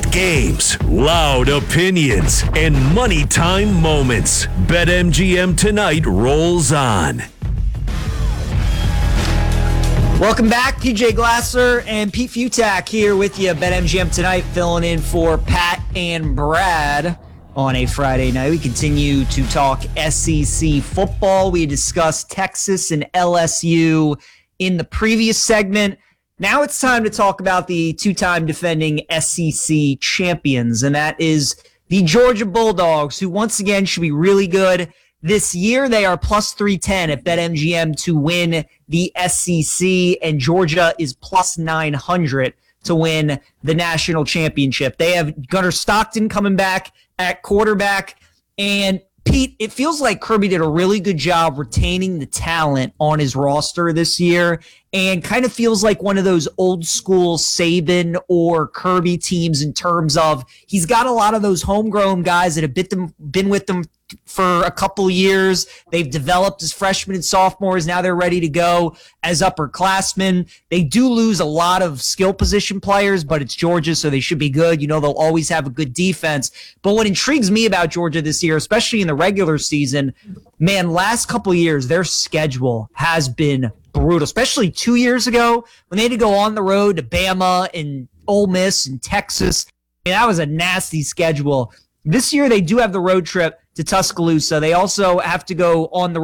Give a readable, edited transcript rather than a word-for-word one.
games, loud opinions, and money time moments. BetMGM Tonight rolls on. Welcome back. PJ Glasser and Pete Futak here with you. BetMGM Tonight, filling in for Pat and Brad on a Friday night. We continue to talk SEC football. We discussed Texas and LSU in the previous segment. Now it's time to talk about the two-time defending SEC champions, and that is the Georgia Bulldogs, who once again should be really good. This year, they are plus 310 at BetMGM to win the SEC, and Georgia is plus 900 to win the national championship. They have Gunnar Stockton coming back at quarterback, and Pete, it feels like Kirby did a really good job retaining the talent on his roster this year, and kind of feels like one of those old school Saban or Kirby teams in terms of he's got a lot of those homegrown guys that have been with them for a couple years. They've developed as freshmen and sophomores. Now they're ready to go as upperclassmen. They do lose a lot of skill position players, but it's Georgia, so they should be good. You know, they'll always have a good defense. But what intrigues me about Georgia this year, especially in the regular season, man, last couple years, their schedule has been brutal, especially 2 years ago when they had to go on the road to Bama and Ole Miss and Texas. And that was a nasty schedule. This year, they do have the road trip to Tuscaloosa. They also have to go on the